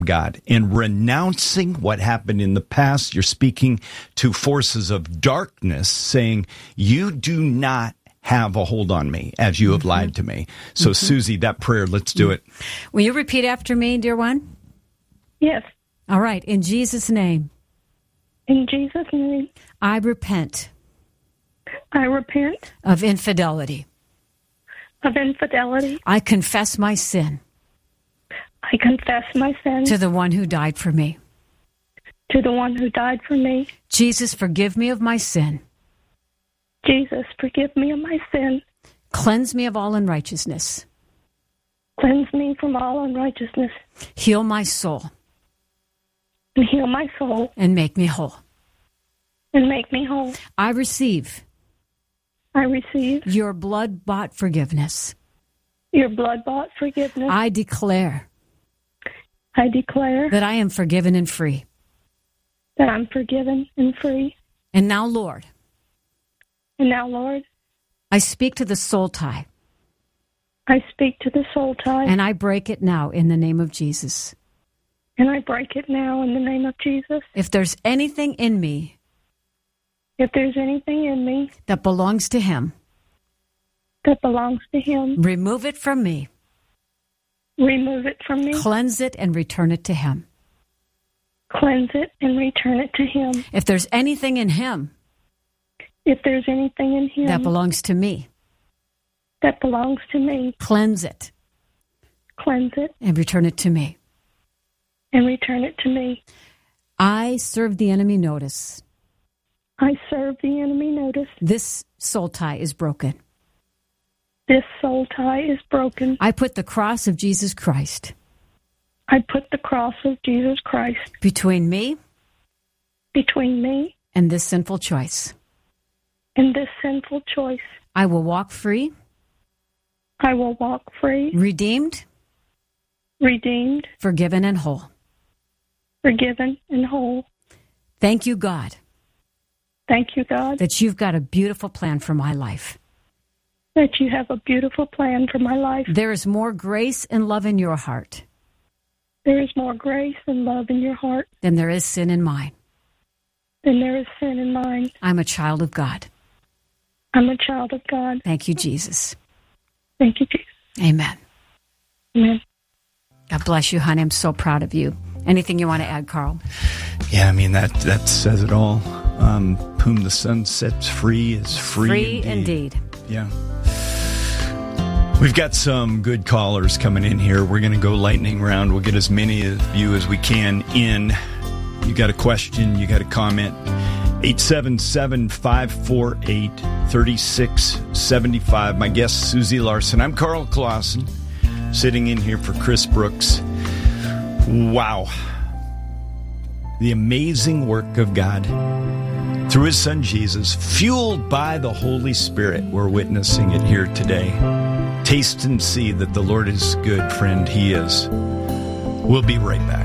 God and renouncing what happened in the past. You're speaking to forces of darkness, saying, you do not have a hold on me as you have lied to me. So, Susie, that prayer, let's do it. Will you repeat after me, dear one? Yes. All right. In Jesus' name. In Jesus' name. I repent. I repent. Of infidelity. Of infidelity. I confess my sin. I confess my sin. To the one who died for me. To the one who died for me. Jesus, forgive me of my sin. Jesus, forgive me of my sin. Cleanse me of all unrighteousness. Cleanse me from all unrighteousness. Heal my soul. And heal my soul. And make me whole. And make me whole. I receive. I receive. Your blood-bought forgiveness. Your blood-bought forgiveness. I declare. I declare. That I am forgiven and free. That I'm forgiven and free. And now, Lord. And now, Lord. I speak to the soul tie. I speak to the soul tie. And I break it now in the name of Jesus. And I break it now in the name of Jesus. If there's anything in me. If there's anything in me. That belongs to Him. That belongs to Him. Remove it from me. Remove it from me. Cleanse it and return it to Him. Cleanse it and return it to Him. If there's anything in Him. If there's anything in Him. That belongs to me. That belongs to me. Cleanse it. Cleanse it. And return it to me. And return it to me. I serve the enemy notice. I serve the enemy notice. This soul tie is broken. This soul tie is broken. I put the cross of Jesus Christ. I put the cross of Jesus Christ. Between me. Between me. And this sinful choice. And this sinful choice. I will walk free. I will walk free. Redeemed. Redeemed. Forgiven and whole. Forgiven and whole. Thank you, God. Thank you, God. That you've got a beautiful plan for my life. That you have a beautiful plan for my life. There is more grace and love in your heart. There is more grace and love in your heart. Than there is sin in mine. Than there is sin in mine. I'm a child of God. I'm a child of God. Thank you, Jesus. Thank you, Jesus. Amen. Amen. God bless you, honey. I'm so proud of you. Anything you want to add, Carl? Yeah, I mean, that says it all. Whom the Son sets free is free indeed. Yeah. We've got some good callers coming in here. We're going to go lightning round. We'll get as many of you as we can in. You got a question, you got a comment. 877-548-3675. My guest, Susie Larson. I'm Carl Clausen, sitting in here for Chris Brooks. Wow. The amazing work of God through His Son Jesus, fueled by the Holy Spirit. We're witnessing it here today. Taste and see that the Lord is good, friend. He is. We'll be right back.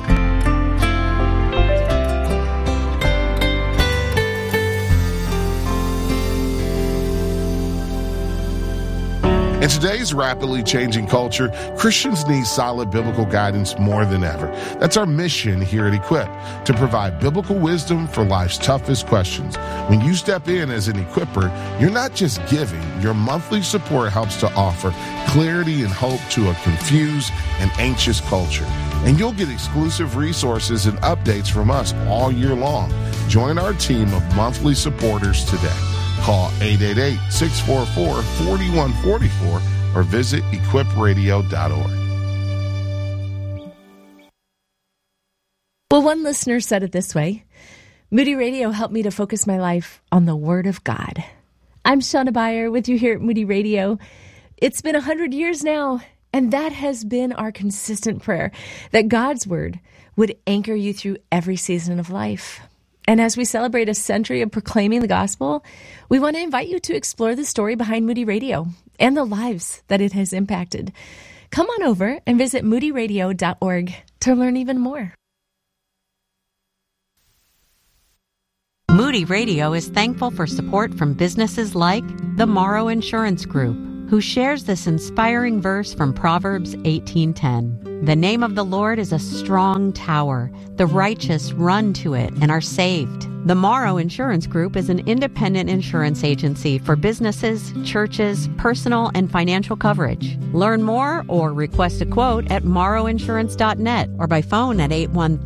In today's rapidly changing culture, Christians need solid biblical guidance more than ever. That's our mission here at Equip, to provide biblical wisdom for life's toughest questions. When you step in as an equipper, you're not just giving. Your monthly support helps to offer clarity and hope to a confused and anxious culture. And you'll get exclusive resources and updates from us all year long. Join our team of monthly supporters today. Call 888-644-4144 or visit equipradio.org. Well, one listener said it this way: Moody Radio helped me to focus my life on the Word of God. I'm Shauna Beyer with you here at Moody Radio. It's been 100 years now, and that has been our consistent prayer, that God's Word would anchor you through every season of life. And as we celebrate a century of proclaiming the gospel, we want to invite you to explore the story behind Moody Radio and the lives that it has impacted. Come on over and visit moodyradio.org to learn even more. Moody Radio is thankful for support from businesses like the Morrow Insurance Group, who shares this inspiring verse from Proverbs 18:10. The name of the Lord is a strong tower. The righteous run to it and are saved. The Morrow Insurance Group is an independent insurance agency for businesses, churches, personal and financial coverage. Learn more or request a quote at morrowinsurance.net or by phone at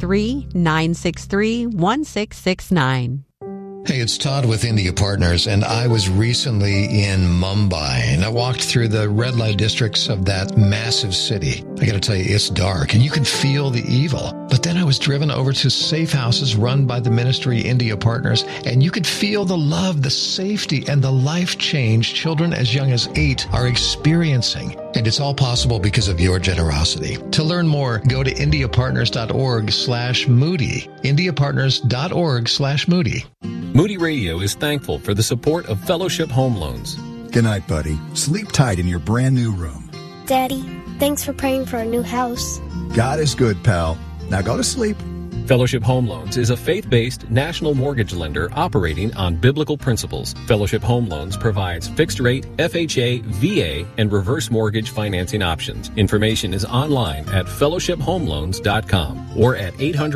813-963-1669. Hey, it's Todd with India Partners, and I was recently in Mumbai, and I walked through the red light districts of that massive city. I got to tell you, it's dark, and you can feel the evil. But then I was driven over to safe houses run by the ministry India Partners, and you could feel the love, the safety, and the life change children as young as 8 are experiencing. And it's all possible because of your generosity. To learn more, go to indiapartners.org/Moody. indiapartners.org/Moody. Moody Radio is thankful for the support of Fellowship Home Loans. Good night, buddy. Sleep tight in your brand new room. Daddy, thanks for praying for our new house. God is good, pal. Now go to sleep. Fellowship Home Loans is a faith-based national mortgage lender operating on biblical principles. Fellowship Home Loans provides fixed-rate, FHA, VA, and reverse mortgage financing options. Information is online at fellowshiphomeloans.com or at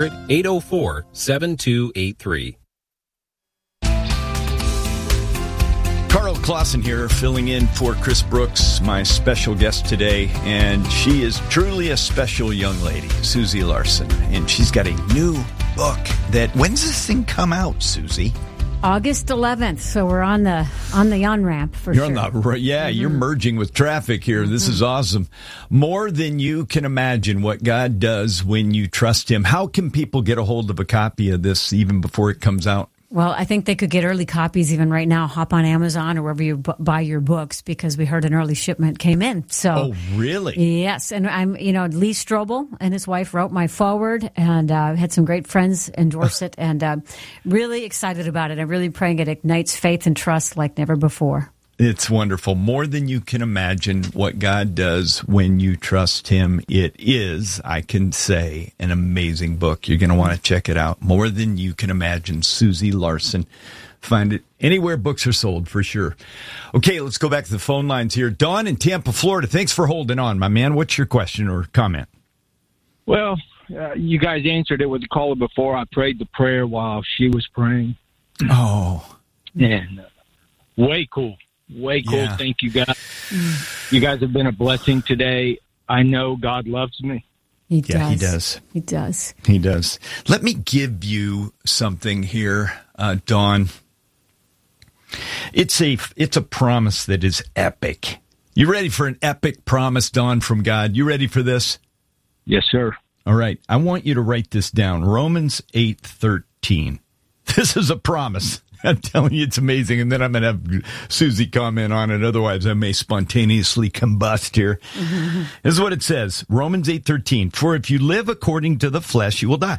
800-804-7283. Carl Clausen here, filling in for Chris Brooks, my special guest today, and she is truly a special young lady, Susie Larson, and she's got a new book that, when's this thing come out, Susie? August 11th, so we're on the on-ramp for sure. You're merging with traffic here. This is awesome. More than you can imagine what God does when you trust Him. How can people get a hold of a copy of this even before it comes out? Well, I think they could get early copies even right now. Hop on Amazon or wherever you buy your books, because we heard an early shipment came in. So, oh, really? Yes. And Lee Strobel and his wife wrote my foreword, and had some great friends endorse it, and really excited about it. I'm really praying it ignites faith and trust like never before. It's wonderful. More than you can imagine what God does when you trust Him. It is, I can say, an amazing book. You're going to want to check it out. More than you can imagine. Susie Larson. Find it anywhere books are sold, for sure. Okay, let's go back to the phone lines here. Don in Tampa, Florida. Thanks for holding on, my man. What's your question or comment? Well, you guys answered it with the caller before. I prayed the prayer while she was praying. Oh. And way cool. Way cool. Yeah. Thank you, guys. You guys have been a blessing today. I know God loves me. He does. Yeah, He does. He does. He does. Let me give you something here, Dawn. It's a promise that is epic. You ready for an epic promise, Dawn, from God? You ready for this? Yes, sir. All right. I want you to write this down. Romans 8:13. This is a promise. I'm telling you, it's amazing. And then I'm going to have Susie comment on it. Otherwise, I may spontaneously combust here. Mm-hmm. This is what it says. Romans 8:13. For if you live according to the flesh, you will die.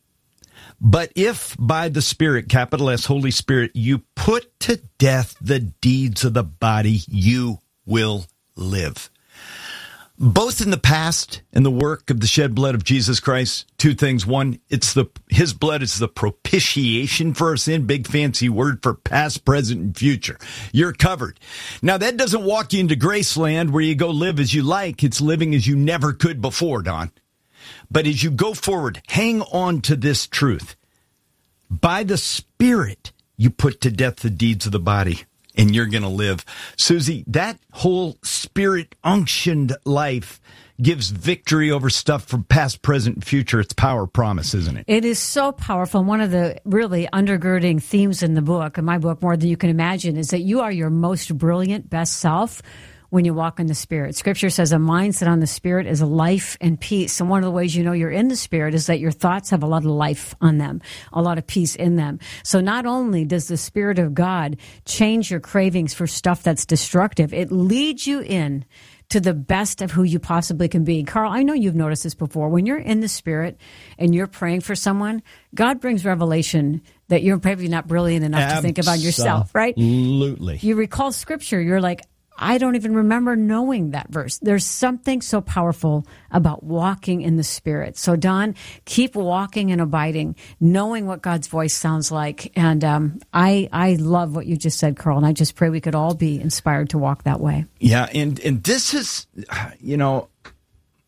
But if by the Spirit, capital S, Holy Spirit, you put to death the deeds of the body, you will live. Both in the past and the work of the shed blood of Jesus Christ, two things. One, His blood is the propitiation for our sin. Big fancy word for past, present, and future. You're covered. Now, that doesn't walk you into Graceland where you go live as you like. It's living as you never could before, Don. But as you go forward, hang on to this truth. By the Spirit, you put to death the deeds of the body, and you're going to live. Susie, that whole Spirit-unctioned life gives victory over stuff from past, present, and future. It's power promise, isn't it? It is so powerful. One of the really undergirding themes in the book, in my book, More Than You Can Imagine, is that you are your most brilliant, best self when you walk in the Spirit. Scripture says a mindset on the Spirit is life and peace. And one of the ways you know you're in the Spirit is that your thoughts have a lot of life on them, a lot of peace in them. So not only does the Spirit of God change your cravings for stuff that's destructive, it leads you in to the best of who you possibly can be. Carl, I know you've noticed this before. When you're in the Spirit and you're praying for someone, God brings revelation that you're probably not brilliant enough to think about yourself, right? Absolutely. You recall Scripture, you're like, I don't even remember knowing that verse. There's something so powerful about walking in the Spirit. So, Don, keep walking and abiding, knowing what God's voice sounds like. And I love what you just said, Carl, and I just pray we could all be inspired to walk that way. Yeah, and this is,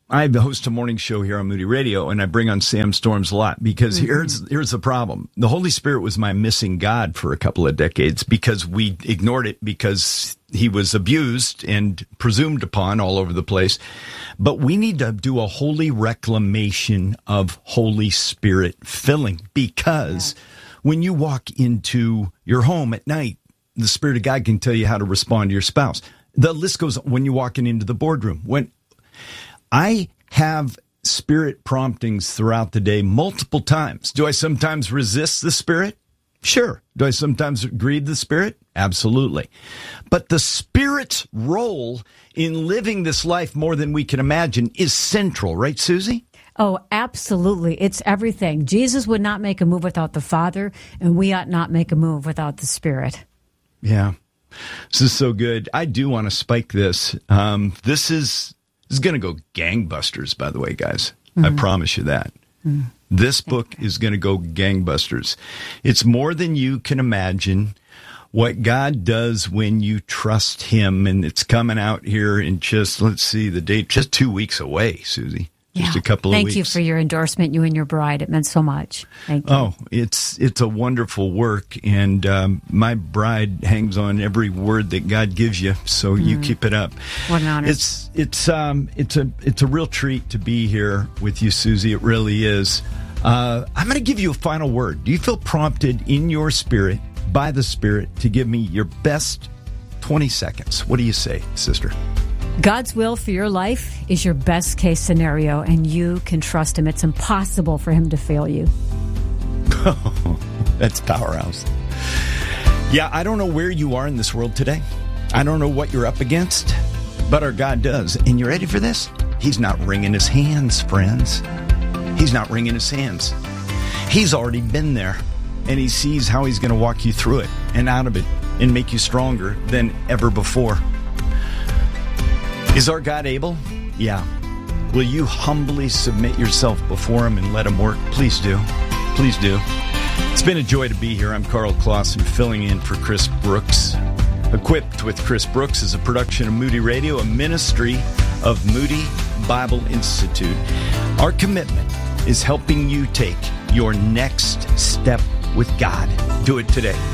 I host a morning show here on Moody Radio, and I bring on Sam Storms a lot because here's the problem. The Holy Spirit was my missing God for a couple of decades because we ignored it because he was abused and presumed upon all over the place. But we need to do a holy reclamation of Holy Spirit filling because when you walk into your home at night, the Spirit of God can tell you how to respond to your spouse. The list goes on when you're walking into the boardroom. When I have Spirit promptings throughout the day multiple times. Do I sometimes resist the Spirit? Sure. Do I sometimes grieve the Spirit? Absolutely. But the Spirit's role in living this life more than we can imagine is central, right, Susie? Oh, absolutely. It's everything. Jesus would not make a move without the Father, and we ought not make a move without the Spirit. Yeah. This is so good. I do want to spike this. This is going to go gangbusters, by the way, guys. I promise you that. This book is going to go gangbusters. It's more than you can imagine what God does when you trust him. And it's coming out here in just, let's see, the date, just 2 weeks away, Susie. Just a couple of weeks. Thank you for your endorsement, you and your bride. It meant so much. Thank you. Oh, it's a wonderful work, and my bride hangs on every word that God gives you. So you keep it up. What an honor! It's a real treat to be here with you, Susie. It really is. I'm going to give you a final word. Do you feel prompted in your spirit, by the Spirit, to give me your best 20 seconds? What do you say, sister? God's will for your life is your best case scenario, and you can trust him. It's impossible for him to fail you. That's Powerhouse. Yeah, I don't know where you are in this world today. I don't know what you're up against, but our God does. And you ready for this? He's not wringing his hands, friends. He's not wringing his hands. He's already been there, and he sees how he's going to walk you through it and out of it and make you stronger than ever before. Is our God able? Yeah. Will you humbly submit yourself before him and let him work? Please do. Please do. It's been a joy to be here. I'm Carl Clausen, filling in for Chris Brooks. Equipped with Chris Brooks is a production of Moody Radio, a ministry of Moody Bible Institute. Our commitment is helping you take your next step with God. Do it today.